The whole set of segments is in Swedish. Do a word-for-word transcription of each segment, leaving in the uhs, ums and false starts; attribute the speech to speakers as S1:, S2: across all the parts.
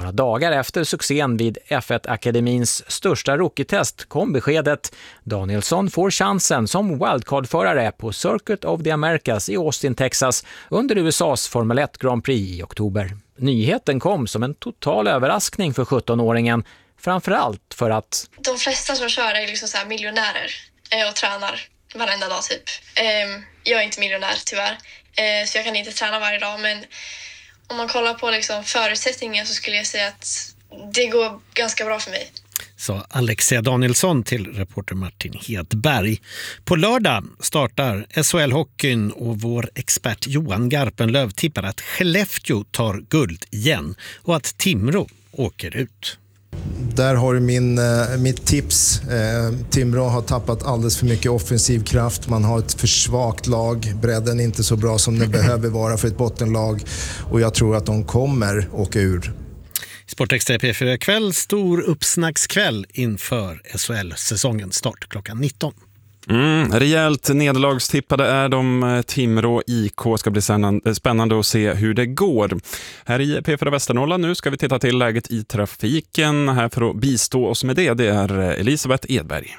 S1: Några dagar efter succén vid F ett-akademins största rookie-test kom beskedet: Danielsson får chansen som wildcard-förare på Circuit of the Americas i Austin, Texas under U S A:s Formel ett Grand Prix i oktober. Nyheten kom som en total överraskning för sjuttonåringen, framförallt för att
S2: de flesta som kör är liksom så här miljonärer och tränar varenda dag typ. Jag är inte miljonär tyvärr, så jag kan inte träna varje dag, men om man kollar på liksom förutsättningar så skulle jag säga att det går ganska bra för mig.
S3: Så Alexia Danielsson till reporter Martin Hedberg. På lördag startar S H L-hockeyn och vår expert Johan Garpenlöv tippar att Skellefteå tar guld igen och att Timrå åker ut.
S4: Där har du min, eh, mitt tips. Eh, Timrå har tappat alldeles för mycket offensiv kraft. Man har ett för svagt lag. Bredden är inte så bra som det behöver vara för ett bottenlag. Och jag tror att de kommer åka ur.
S3: Sportextra P fyra kväll, stor uppsnackskväll inför S H L-säsongen, start klockan nitton.
S5: Mm, rejält nederlagstippade är de. Timrå I K ska bli spännande att se hur det går. Här i P fyra Västernorrland nu ska vi titta till läget i trafiken. Här för att bistå oss med det, det är Elisabeth Edberg.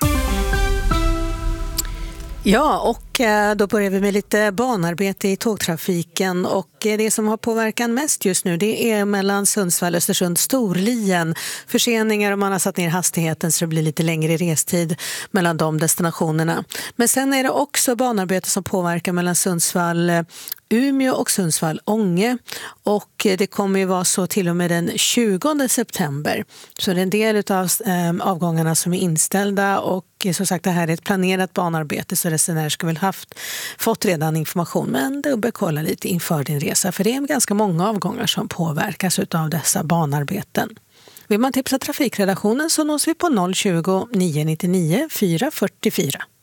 S6: Ja, och då börjar vi med lite banarbete i tågtrafiken, och det som har påverkan mest just nu det är mellan Sundsvall, Östersund, Storlien. Förseningar och man har satt ner hastigheten så det blir lite längre restid mellan de destinationerna. Men sen är det också banarbete som påverkar mellan Sundsvall, Umeå och Sundsvall, Ånge, och det kommer ju vara så till och med den tjugonde september. Så det är en del av eh, avgångarna som är inställda, och som sagt det här är ett planerat banarbete så resenärer ska väl haft fått redan information, men dubbelkolla lite inför din resa för det är ganska många avgångar som påverkas av dessa banarbeten. Vill man tipsa trafikredaktionen så nås vi på noll tjugo, nio nio nio, fyra fyra fyra.